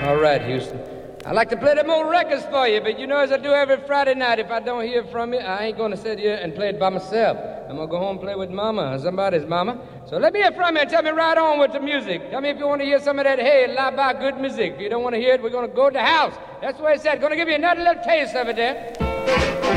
All right, Houston. I'd like to play them old records for you, but you know, as I do every Friday night, if I don't hear from you, I ain't going to sit here and play it by myself. I'm going to go home and play with Mama, or somebody's Mama. So let me hear from you and tell me right on with the music. Tell me if you want to hear some of that, hey, lie-by good music. If you don't want to hear it, we're going to go to the house. That's the way it said. Going to give you another little taste of it there.